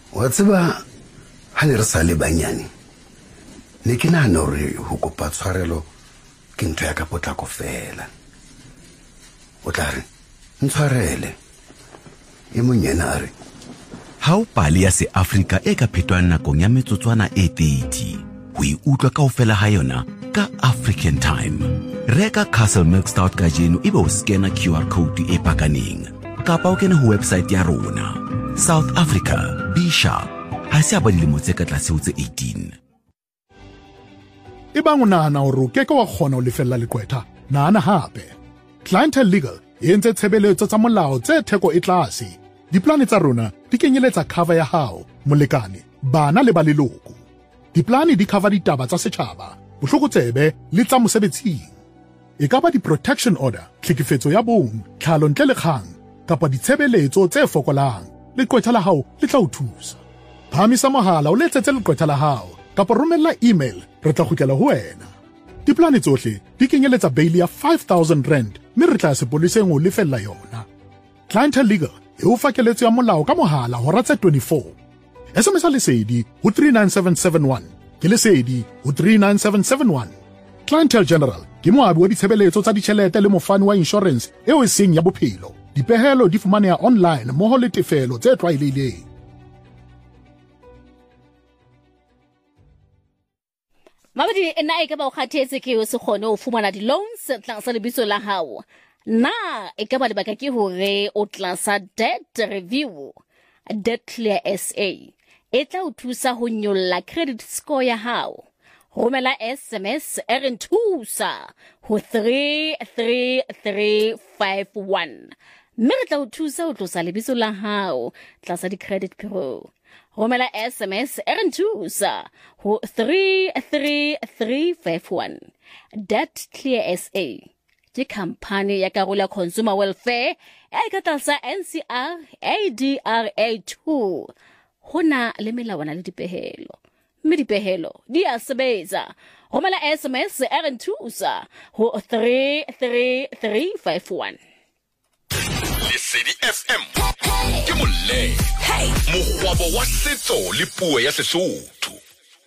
Wa tseba ha ne re sa le banyane ne ke nahana hore ho kopa tshwarelo ke ntho ya ka potlako fela. O tla re ntshwarele e monyena a re ha o pale ya se-Afrika e ka phetwang nakong ya metsotswana e 30 ho e utlwa kaofela ha yona ka African Time. Reka Castle Milk Stout kajeno ebe o scanner QR code e pakaneng kapa o kena ho website ya rona. South Africa, be sharp. Ha se aba dilemo tse ka tlase ho tse 18. Ebang o nahana hore o keke wa kgona ho lefella leqwetha, nahana hape. Clientele Legal e entse tshebeletso tsa molao tse theko e tlase. Diplane tsa rona di kenyeletsa cover ya hao, molekane, bana le ba leloko. Diplane di cover ditaba tsa setjhaba, bohlokotsebe le tsa mosebetsing. E ka ba di-protection order, tlhekefetso ya bong, tlhalo ntle le kgang, kapa ditshebeletso tse fokolang. Leqwetha la hao le tla o thusa. Phamisa mohala o letsetse leqwetha la hao, kapa romella email, re tla kgutlela ho wena. Diplane tsohle di kenyeletsa bail ya 5,000 rand, mme re tla sepoleseng ho lefella yona. Clientele Legal e o fa keletso ya molao ka mohala hora tse 24. SMS lesedi ho 39771, ke lesedi ho 39771. Clientele General ke moabi wa ditshebeletso tsa ditjhelete le mofani wa insurance eo e seng ya bophelo. Dipehelo di fumaneha online mmoho le tefelo tse tlwaelehileng. Mabadi nna e ka ba o kgathetse ke o se kgone ho fumana di-loans tlang sa lebitso la hao. Na e ka ba lebaka ke hore o tla sa debt review, Debt Clear SA. E tla o thusa ho nyolla credit score ya hao. Romela SMS e re nthusa ho 33351. Mme re tla o thusa ho tlosa lebitso la hao tlasa di-credit bureau. Romela SMS e re nthusa ho 33351. Debt Clear SA ke company ya karolo ya Consumer Welfare e ka tlasa NCR ADRA 2. Hona le melawana le dipehelo. Mme dipehelo di a sebetsa. Romela SMS e re nthusa ho 33351. Lesedi FM ke moleng mogwabo wa setso le puo ya Sesotho.